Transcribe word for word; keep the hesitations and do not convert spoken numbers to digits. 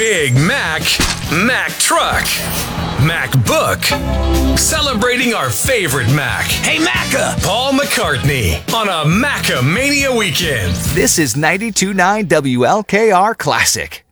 Big Mac, Mac Truck, Mac Book, celebrating our favorite Mac. Hey, Macca! Paul McCartney on a Macca Mania weekend. This is ninety-two point nine W L K R Classic.